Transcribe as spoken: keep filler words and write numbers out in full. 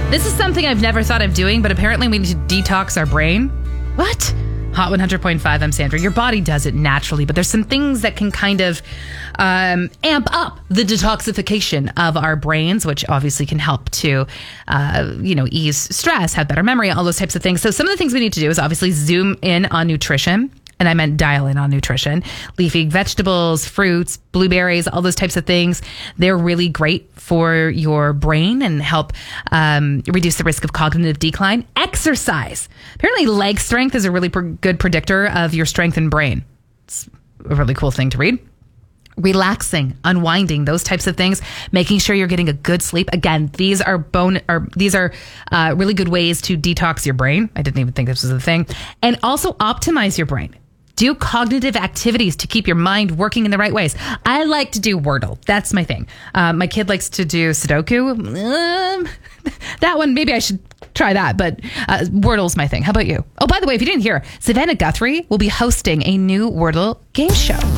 This is something I've never thought of doing, but apparently we need to detox our brain. What? Hot one hundred point five, I'm Sandra. Your body does it naturally, but there's some things that can kind of um, amp up the detoxification of our brains, which obviously can help to, uh, you know, ease stress, have better memory, all those types of things. So some of the things we need to do is obviously zoom in on nutrition. And I meant dial in on nutrition. Leafy vegetables, fruits, blueberries, all those types of things. They're really great for your brain and help um, reduce the risk of cognitive decline. Exercise. Apparently leg strength is a really pr- good predictor of your strength and brain. It's a really cool thing to read. Relaxing, unwinding, those types of things, making sure you're getting a good sleep. Again, these are bone or these are uh, really good ways to detox your brain. I didn't even think this was a thing. And also optimize your brain. Do cognitive activities to keep your mind working in the right ways. I like to do Wordle. That's my thing. Uh, my kid likes to do Sudoku. Um, that one, maybe I should try that, but uh, Wordle's my thing. How about you? Oh, by the way, if you didn't hear, Savannah Guthrie will be hosting a new Wordle game show.